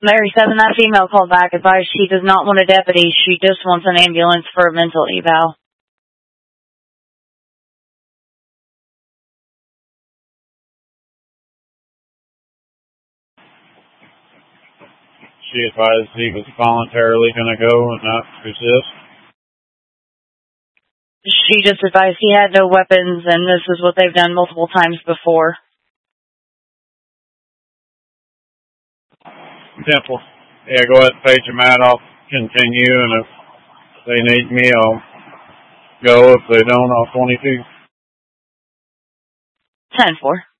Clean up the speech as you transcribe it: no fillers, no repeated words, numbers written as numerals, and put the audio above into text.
Mary 7, that female called back, advised she does not want a deputy, she just wants an ambulance for a mental eval. She advised he was voluntarily going to go and not resist. She just advised he had no weapons, and this is what they've done multiple times before. Temple. Yeah, go ahead and page them out. I'll continue, and if they need me, I'll go. If they don't, I'll 22. 10-4.